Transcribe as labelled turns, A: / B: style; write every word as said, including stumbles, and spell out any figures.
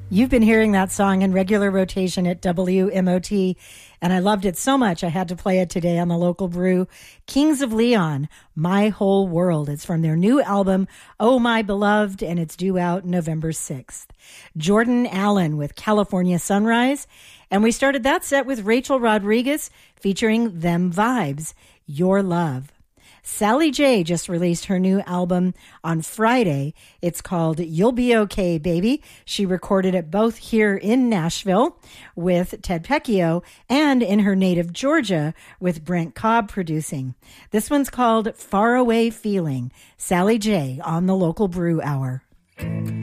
A: You've been hearing that song in regular rotation at W M O T, and I loved it so much I had to play it today on the local brew. Kings of Leon, My Whole World. It's from their new album, Oh My Beloved, and it's due out November sixth. Jordan Allen with California Sunrise, and we started that set with Rachel Rodriguez featuring Them Vibes, Your Love. Sally J just released her new album on Friday. It's called You'll Be Okay, Baby. She recorded it both here in Nashville with Ted Pecchio and in her native Georgia with Brent Cobb producing. This one's called Faraway Feeling. Sally J on the Local Brew Hour.